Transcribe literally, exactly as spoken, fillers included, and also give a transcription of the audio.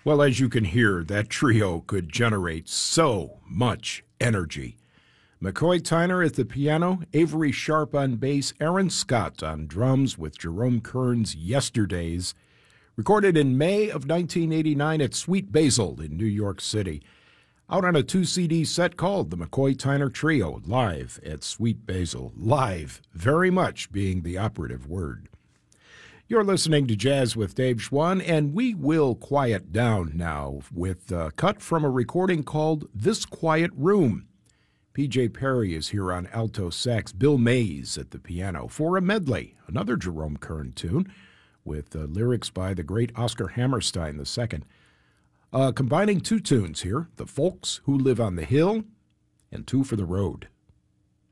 Well, as you can hear, that trio could generate so much energy. McCoy Tyner at the piano, Avery Sharp on bass, Aaron Scott on drums with Jerome Kern's Yesterdays, recorded in May of nineteen eighty-nine at Sweet Basil in New York City, out on a two C D set called the McCoy Tyner Trio, live at Sweet Basil. Live, very much being the operative word. You're listening to Jazz with Dave Schwann, and we will quiet down now with a cut from a recording called This Quiet Room. P J Perry is here on alto sax, Bill Mays at the piano for a medley, another Jerome Kern tune, with uh, lyrics by the great Oscar Hammerstein the second. Uh, combining two tunes here, The Folks Who Live on the Hill and Two for the Road.